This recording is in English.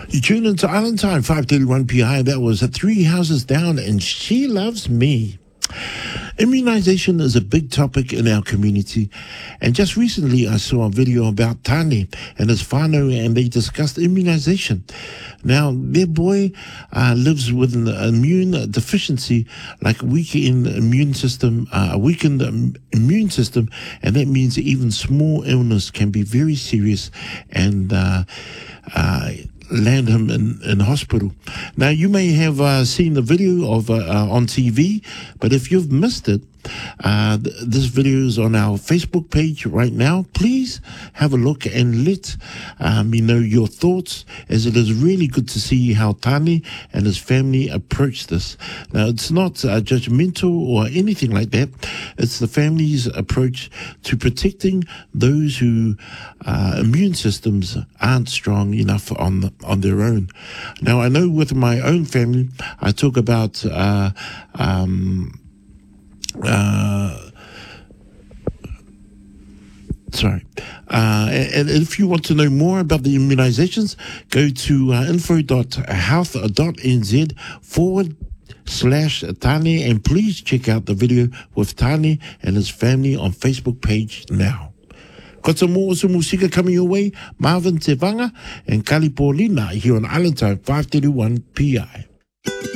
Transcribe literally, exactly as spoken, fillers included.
You tune into Island Time, five thirty-one P I. That was Three Houses Down and She Loves Me. Immunization is a big topic in our community, and just recently I saw a video about Tani and his whānau, and they discussed immunization. Now, their boy uh, lives with an immune deficiency, like a weakened immune system, uh, a weakened um, immune system, and that means even small illness can be very serious and uh, uh, land him in, in hospital. Now, you may have uh, seen the video of uh, uh, on T V, but if you've missed it, uh, th- this video is on our Facebook page right now. Please have a look and let uh, me know your thoughts, as it is really good to see how Tani and his family approach this. Now, it's not uh, judgmental or anything like that. It's the family's approach to protecting those who uh, immune systems aren't strong enough on the, on their own. Now, I know with my own family, I talk about uh, um, uh, sorry. Uh, and, and if you want to know more about the immunizations, go to uh, info.health.nz forward slash Tani, and please check out the video with Tani and his family on Facebook page now. Got some more awesome musika coming your way. Marvin Tevanga and Kali Paulina here on Island Time, five thirty-one P I.